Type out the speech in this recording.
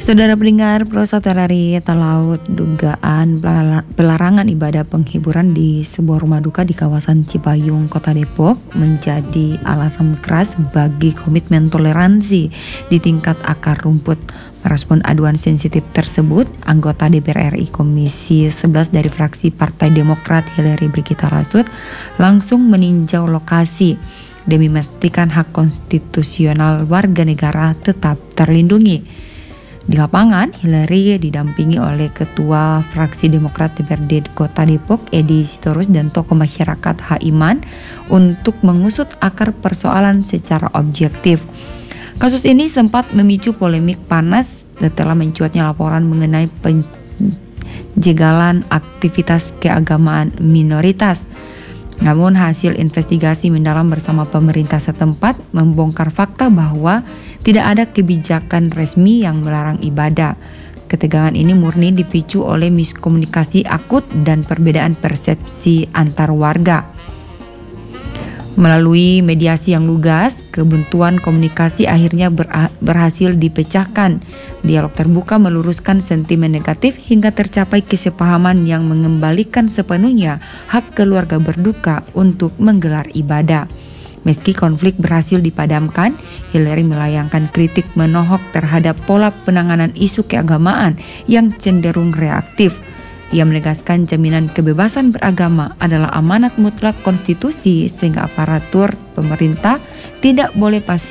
Saudara pendengar, proses dari Talaut dugaan pelarangan ibadah penghiburan di sebuah rumah duka di kawasan Cipayung, Kota Depok menjadi alarm keras bagi komitmen toleransi di tingkat akar rumput. Merespon aduan sensitif tersebut, anggota DPR RI Komisi 11 dari fraksi Partai Demokrat Hillary Brigita Lasut langsung meninjau lokasi demi memastikan hak konstitusional warga negara tetap terlindungi. Di lapangan, Hillary didampingi oleh Ketua Fraksi Demokrat DPRD Kota Depok, Edi Sitorus, dan tokoh masyarakat Haiman untuk mengusut akar persoalan secara objektif. Kasus ini sempat memicu polemik panas setelah mencuatnya laporan mengenai penjagalan aktivitas keagamaan minoritas. Namun hasil investigasi mendalam bersama pemerintah setempat membongkar fakta bahwa tidak ada kebijakan resmi yang melarang ibadah. Ketegangan ini murni dipicu oleh miskomunikasi akut dan perbedaan persepsi antar warga. Melalui mediasi yang lugas, kebuntuan komunikasi akhirnya berhasil dipecahkan. Dialog terbuka meluruskan sentimen negatif hingga tercapai kesepahaman yang mengembalikan sepenuhnya hak keluarga berduka untuk menggelar ibadah. Meski konflik berhasil dipadamkan, Hillary melayangkan kritik menohok terhadap pola penanganan isu keagamaan yang cenderung reaktif. Ia menegaskan jaminan kebebasan beragama adalah amanat mutlak konstitusi sehingga aparatur pemerintah tidak boleh pasif